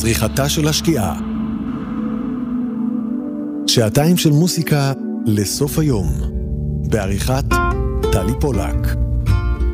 זריחתה של השקיעה. שעתיים של מוסיקה לסוף היום. בעריכת טלי פולק.